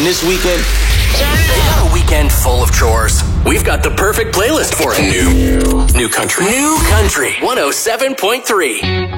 this weekend... You got a weekend full of chores. We've got the perfect playlist for it. New country. New country. 107.3.